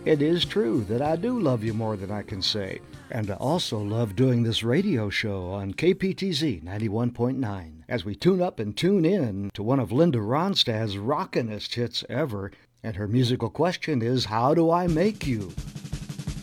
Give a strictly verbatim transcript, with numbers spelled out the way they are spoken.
It is true that I do love you more than I can say, and I also love doing this radio show on K P T Z ninety-one point nine as we tune up and tune in to one of Linda Ronstadt's rockinest hits ever, and her musical question is, How Do I Make You?